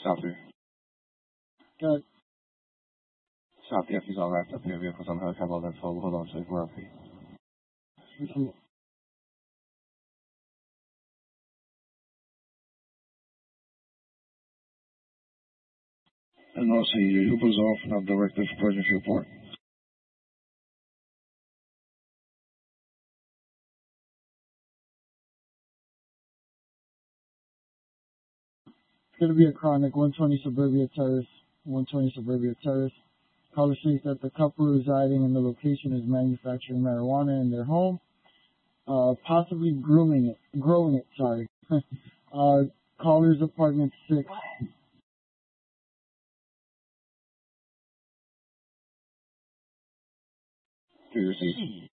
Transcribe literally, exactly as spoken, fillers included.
Copy. Good. Copy. If he's all wrapped up in your vehicle somehow, have all that info. Hold on, so we're okay. And also, your Uber's off, and I'm directed for emergency report. It's going to be a chronic one twenty Suburbia Terrace, one twenty Suburbia Terrace. Caller states that the couple residing in the location is manufacturing marijuana in their home, uh, possibly grooming it, growing it, sorry. uh, caller's apartment six. To your seat.